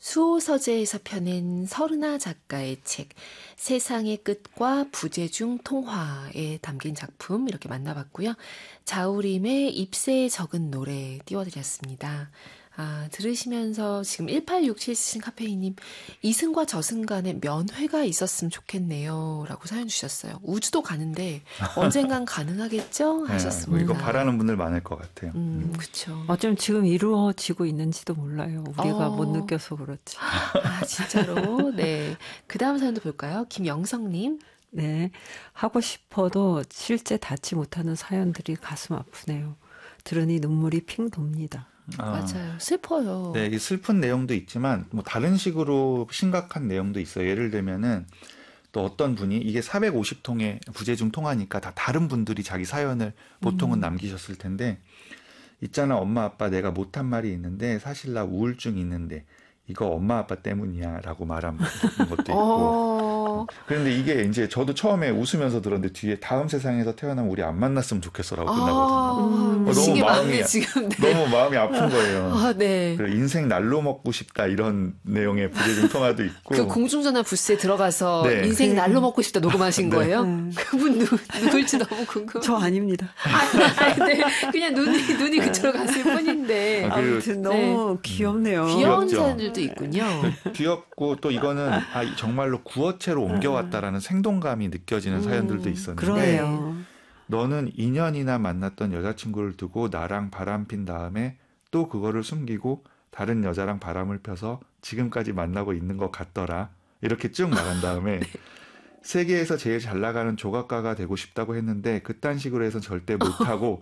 수호서재에서 펴낸 서른아 작가의 책 세상의 끝과 부재중 통화에 담긴 작품 이렇게 만나봤고요. 자우림의 잎새에 적은 노래 띄워드렸습니다. 들으시면서 지금 1867 쓰신 카페인님, 이승과 저승 간에 면회가 있었으면 좋겠네요 라고 사연 주셨어요. 우주도 가는데 언젠간 가능하겠죠? 하셨습니다. 뭐 이거 바라는 분들 많을 것 같아요. 그쵸. 어쩜 지금 이루어지고 있는지도 몰라요. 우리가 못 느껴서 그렇지. 진짜로? 네. 그 다음 사연도 볼까요? 김영성님. 네. 하고 싶어도 실제 닿지 못하는 사연들이 가슴 아프네요. 들으니 눈물이 핑 돕니다. 맞아요. 슬퍼요. 네, 이 슬픈 내용도 있지만 뭐 다른 식으로 심각한 내용도 있어요. 예를 들면은 또 어떤 분이 이게 450통의 부재중 통화니까 다 다른 분들이 자기 사연을 보통은 남기셨을 텐데, 있잖아 엄마 아빠 내가 못한 말이 있는데 사실 나 우울증 있는데 이거 엄마 아빠 때문이야 라고 말한 것도 있고. 그런데 이게 이제 저도 처음에 웃으면서 들었는데 뒤에 다음 세상에서 태어나면 우리 안 만났으면 좋겠어라고 끝나거든요. 너무 마음이 아픈 거예요. 네. 그리고 인생 날로 먹고 싶다 이런 내용의 부재중 통화도 있고. 그 공중전화 부스에 들어가서 네. 인생 날로 먹고 싶다 녹음하신 네. 거예요? 그분 누굴지 너무 궁금해요. 저 아닙니다. 네. 그냥 눈이 그쪽으로 갔을 뿐인데. 아무튼 너무 귀엽네요. 귀여운 귀엽죠. 사연들도 있군요. 귀엽고 또 이거는 정말로 구어체로 옮겨왔다라는 생동감이 느껴지는 사연들도 있었는데, 그러네요. 너는 2년이나 만났던 여자친구를 두고 나랑 바람핀 다음에 또 그거를 숨기고 다른 여자랑 바람을 펴서 지금까지 만나고 있는 것 같더라. 이렇게 쭉 말한 다음에 세계에서 제일 잘 나가는 조각가가 되고 싶다고 했는데 그딴 식으로 해서 절대 못하고